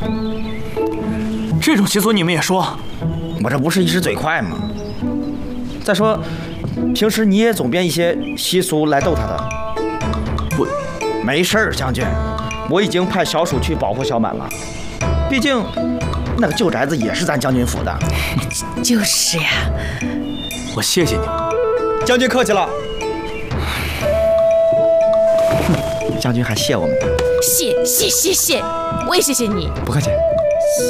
这种习俗你们也说？ 我这不是一时嘴快吗？再说，平时你也总编一些习俗来逗他的。 我没事儿，将军，我已经派小鼠去保护小满了。毕竟那个旧宅子也是咱将军府的。 就是呀。 我谢谢你们。 将军客气了。将军还谢我们。 谢，我也谢谢你。 不客气。